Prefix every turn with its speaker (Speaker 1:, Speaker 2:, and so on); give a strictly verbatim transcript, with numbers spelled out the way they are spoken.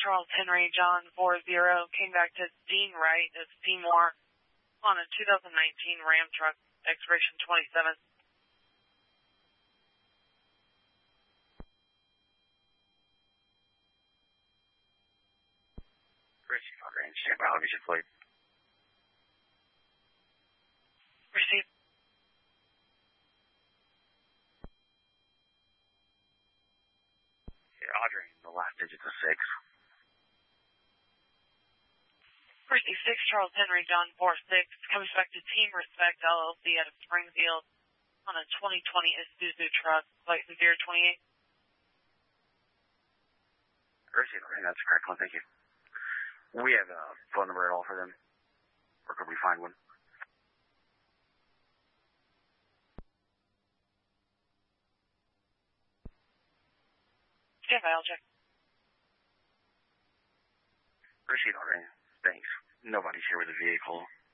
Speaker 1: Charles Henry John four zero came back to Dean Wright of Seymour on a two thousand nineteen Ram truck, expiration twenty-seven.
Speaker 2: Richie Hot Range, stand by, I'll get your flight.
Speaker 1: Received.
Speaker 2: Yeah, Audrey, the last digits of six.
Speaker 1: Received six Charles Henry John four six, comes back to Team Respect L L C out of Springfield on a twenty twenty Isuzu truck, flight zero twenty-eight.
Speaker 2: Richie, that's a correct one, thank you. We have a phone number at all for them? Or could we find one?
Speaker 1: Stand by, I'll check.
Speaker 2: Receipt already. Thanks. Nobody's here with a vehicle.